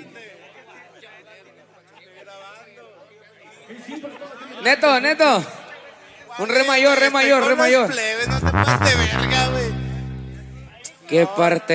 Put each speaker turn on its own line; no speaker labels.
Neto, Neto. Un re mayor, re mayor, re mayor.
No te pases de verga, güey.
¿Qué parte?